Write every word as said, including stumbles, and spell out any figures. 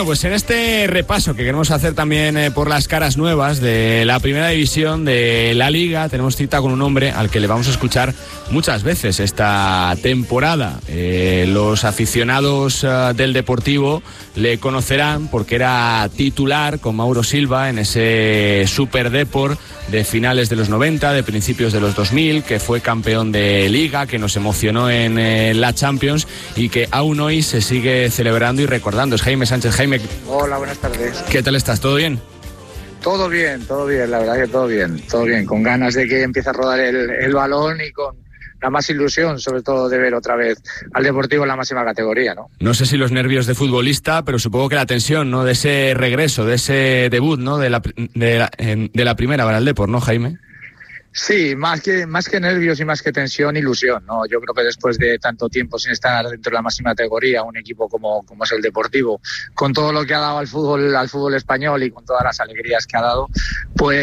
Bueno, pues en este repaso que queremos hacer también eh, por las caras nuevas de la primera división de la Liga, tenemos cita con un hombre al que le vamos a escuchar muchas veces esta temporada. Eh, los aficionados uh, del Deportivo le conocerán porque era titular con Mauro Silva en ese Super Depor de finales de los noventa, de principios de los dos mil, que fue campeón de Liga, que nos emocionó en eh, la Champions y que aún hoy se sigue celebrando y recordando. Es Jaime Sánchez. Jaime. Hola, buenas tardes. ¿Qué tal estás? ¿Todo bien? Todo bien, todo bien, la verdad que todo bien, todo bien, con ganas de que empiece a rodar el, el balón y con la más ilusión, sobre todo, de ver otra vez al Deportivo en la máxima categoría, ¿no? No sé si los nervios de futbolista, pero supongo que la tensión, ¿no?, de ese regreso, de ese debut, ¿no?, de la, de la, de la primera para el Depor, ¿no, Jaime? Sí, más que más que nervios y más que tensión, ilusión, ¿no? Yo creo que después de tanto tiempo sin estar dentro de la máxima categoría, un equipo como, como es el Deportivo, con todo lo que ha dado al fútbol, al fútbol español y con todas las alegrías que ha dado, pues